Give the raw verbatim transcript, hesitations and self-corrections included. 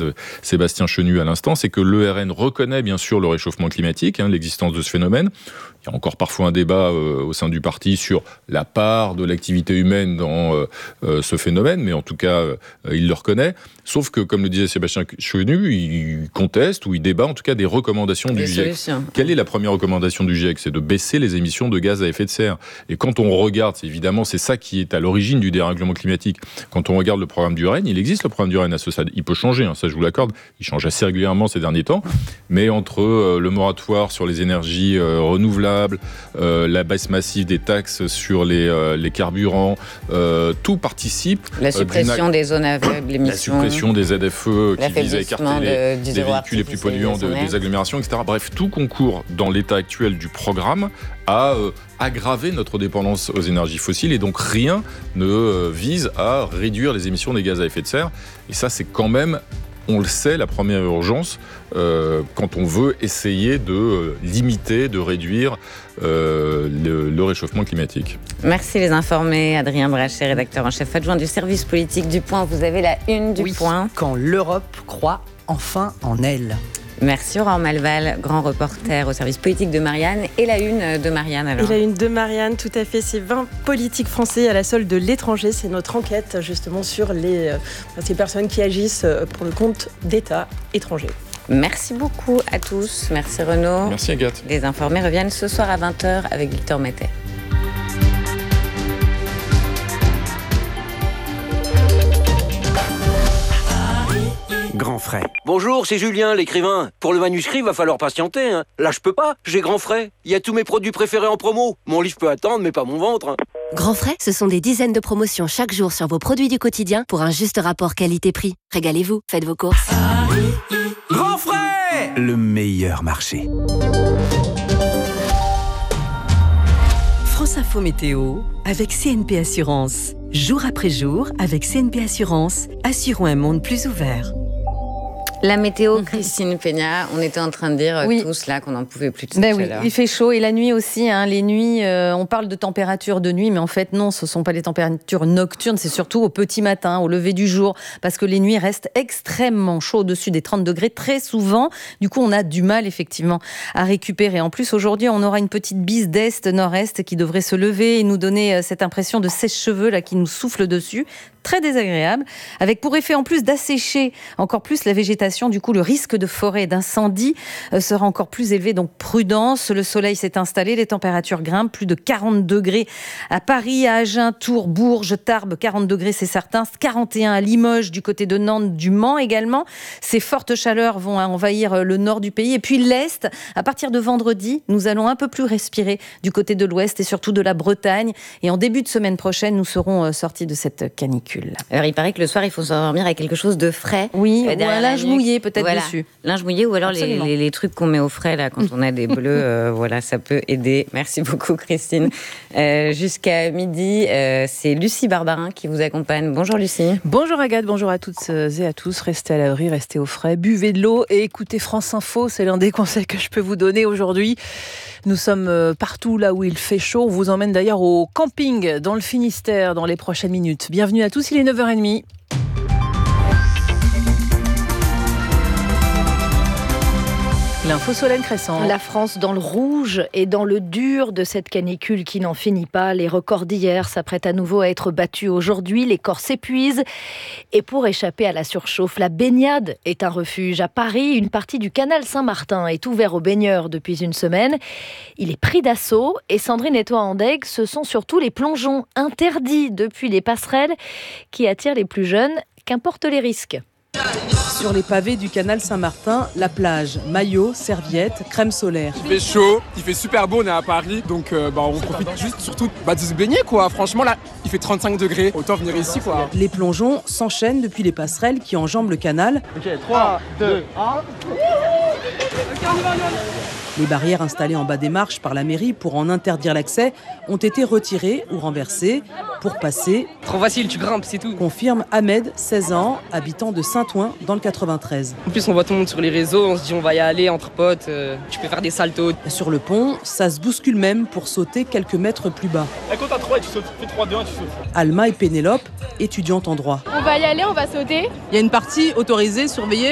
de Sébastien Chenu à l'instant, c'est que l'E R N reconnaît bien sûr le réchauffement climatique, hein, l'existence de ce phénomène. Il y a encore parfois un débat euh, au sein du parti sur la part de l'activité humaine dans euh, euh, ce phénomène, mais en tout cas, euh, il le reconnaît. Sauf que, comme le disait Sébastien Chenu, il conteste ou il débat en tout cas des recommandations des du solutions. GIEC. Quelle est la première recommandation du GIEC ? C'est de baisser les émissions de gaz à effet de serre. Et quand on regarde, c'est évidemment, c'est ça qui est à l'origine du dérèglement climatique. Quand on regarde le programme du REN, il existe le programme du REN à ce stade. Il peut changer, hein, ça je vous l'accorde. Il change assez régulièrement ces derniers temps. Mais entre euh, le moratoire sur les énergies euh, renouvelables, euh, la baisse massive des taxes sur les, euh, les carburants, euh, tout participe. La suppression euh, des zones à faible émission. La suppression des Z F E qui visent à écarter les, de, les véhicules les plus polluants de, des agglomérations, et cetera. Bref, tout concourt dans l'état actuel du programme à euh, aggraver notre dépendance aux énergies fossiles, et donc rien ne euh, vise à réduire les émissions des gaz à effet de serre. Et ça, c'est quand même, on le sait, la première urgence euh, quand on veut essayer de euh, limiter, de réduire euh, le, le réchauffement climatique. Merci les informés. Adrien Brachet, rédacteur en chef adjoint du service politique du Point. Vous avez la une du oui, Point. Quand l'Europe croit enfin en elle. Merci Aurore Malval, grand reporter au service politique de Marianne. Et la une de Marianne alors. Et la une de Marianne, tout à fait. C'est vingt politiques français à la solde de l'étranger. C'est notre enquête justement sur les, euh, ces personnes qui agissent pour le compte d'États étrangers. Merci beaucoup à tous. Merci Renaud. Merci Agathe. Les informés reviennent ce soir à vingt heures avec Victor Mettet. Grand frais. Bonjour, c'est Julien, l'écrivain. Pour le manuscrit, va falloir patienter. Hein. Là, je peux pas, j'ai Grand frais. Il y a tous mes produits préférés en promo. Mon livre peut attendre, mais pas mon ventre. Hein. Grand frais, ce sont des dizaines de promotions chaque jour sur vos produits du quotidien pour un juste rapport qualité-prix. Régalez-vous, faites vos courses. Grand frais, le meilleur marché. France Info Météo avec C N P Assurance. Jour après jour, avec C N P Assurance, assurons un monde plus ouvert. La météo, Christine Peña, on était en train de dire oui. tous là qu'on n'en pouvait plus de cette ben oui, chaleur. Il fait chaud et la nuit aussi. Hein, les nuits, euh, on parle de température de nuit, mais en fait non, ce ne sont pas les températures nocturnes, c'est surtout au petit matin, au lever du jour, parce que les nuits restent extrêmement chaudes, au-dessus des trente degrés très souvent. Du coup, on a du mal effectivement à récupérer. En plus, aujourd'hui, on aura une petite bise d'est-nord-est qui devrait se lever et nous donner cette impression de sèche-cheveux là qui nous souffle dessus. Très désagréable, avec pour effet en plus d'assécher encore plus la végétation. Du coup, le risque de forêt et d'incendie euh, sera encore plus élevé, donc prudence. Le soleil s'est installé, les températures grimpent, plus de quarante degrés à Paris, à Agen, Tours, Bourges, Tarbes, quarante degrés c'est certain, quarante et un à Limoges, du côté de Nantes, du Mans également. Ces fortes chaleurs vont envahir le nord du pays, et puis l'Est. À partir de vendredi, nous allons un peu plus respirer du côté de l'Ouest et surtout de la Bretagne. Et en début de semaine prochaine, nous serons sortis de cette canicule. Alors il paraît que le soir il faut s'endormir avec quelque chose de frais. Oui, euh, ou un linge mouillé peut-être voilà. dessus. Linge mouillé ou alors les, les, les trucs qu'on met au frais là quand on a des bleus, euh, voilà, ça peut aider. Merci beaucoup Christine. Euh, jusqu'à midi, euh, c'est Lucie Barbarin qui vous accompagne. Bonjour Lucie. Bonjour Agathe, bonjour à toutes et à tous. Restez à l'abri, restez au frais, buvez de l'eau et écoutez France Info. C'est l'un des conseils que je peux vous donner aujourd'hui. Nous sommes partout là où il fait chaud. On vous emmène d'ailleurs au camping dans le Finistère dans les prochaines minutes. Bienvenue à tous, il est neuf heures trente. L'info Solène Crescent. La France dans le rouge et dans le dur de cette canicule qui n'en finit pas. Les records d'hier s'apprêtent à nouveau à être battus aujourd'hui. Les corps s'épuisent. Et pour échapper à la surchauffe, la baignade est un refuge. À Paris, une partie du canal Saint-Martin est ouverte aux baigneurs depuis une semaine. Il est pris d'assaut et Sandrine et toi en Dègue, ce sont surtout les plongeons interdits depuis les passerelles qui attirent les plus jeunes, qu'importe les risques. Sur les pavés du canal Saint-Martin, la plage, maillot, serviette, crème solaire. Il fait chaud, il fait super beau, on est à Paris, donc euh, bah, on profite juste surtout bah, de se baigner quoi. Franchement là, il fait trente-cinq degrés, autant venir ici quoi. Les plongeons s'enchaînent depuis les passerelles qui enjambent le canal. Ok, trois, deux, un. Ok, on y va, on y va. Les barrières installées en bas des marches par la mairie pour en interdire l'accès ont été retirées ou renversées pour passer. Trop facile, tu grimpes, c'est tout. Confirme Ahmed, seize ans, habitant de Saint-Ouen dans le quatre-vingt-treize. En plus, on voit tout le monde sur les réseaux, on se dit on va y aller entre potes, euh, tu peux faire des saltos. Sur le pont, ça se bouscule même pour sauter quelques mètres plus bas. Elle compte à trois et tu sautes. Fais trois, deux, un, tu sautes. Alma et Pénélope, étudiantes en droit. On va y aller, on va sauter. Il y a une partie autorisée, surveillée.